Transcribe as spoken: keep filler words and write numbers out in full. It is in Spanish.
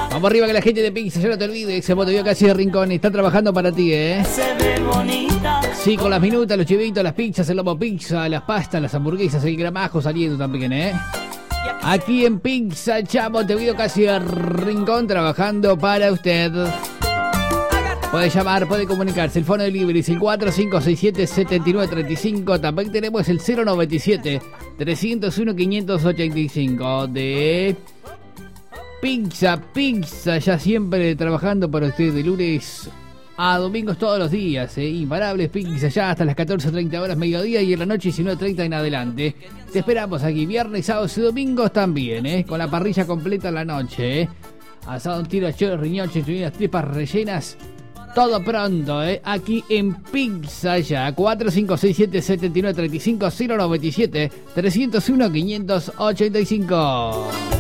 Vamos arriba que la gente de Pizza, ya no te olvides, se motivó casi de Rincón, está trabajando para ti, ¿eh? Sí, con las minutas, los chivitos, las pizzas, el lomo pizza, las pastas, las hamburguesas, el gramajo saliendo también, ¿eh? Aquí en Pizza Chamo, te veo casi de Rincón trabajando para usted. Puede llamar, puede comunicarse. El fono de delivery es el cuatro cinco seis siete, siete nueve tres cinco. También tenemos el cero noventa y siete, trescientos uno, quinientos ochenta y cinco de Pizza, Pizza, ya siempre trabajando para usted de lunes a domingos todos los días, ¿eh? Imparables Pizza, ya hasta las catorce treinta horas, mediodía, y en la noche diecinueve treinta en adelante. Te esperamos aquí viernes, sábados y domingos también, ¿eh? Con la parrilla completa en la noche, ¿eh? Asado, un tiro, chorro, riñón, unas tripas rellenas. Todo pronto, ¿eh? Aquí en Pizza ya. cuatro cinco seis siete, siete nueve tres cinco, cero noventa y siete, trescientos uno, quinientos ochenta y cinco.